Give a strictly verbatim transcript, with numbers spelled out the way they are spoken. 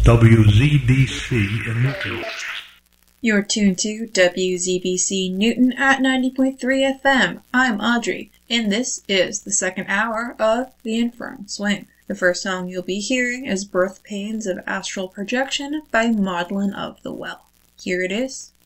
W Z B C in Newton. You're tuned to W Z B C Newton at ninety point three F M. I'm Audrey, and this is the second hour of The Infernal Swing. The first song you'll be hearing is Birth Pains of Astral Projection by Maudlin of the Well. Here it is.